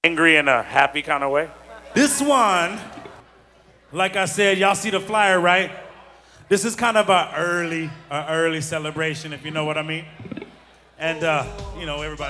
Angry in a happy kind of way? This one, like I said, y'all see the flyer, right? This is kind of a early celebration, if you know what I mean. And, you know, everybody.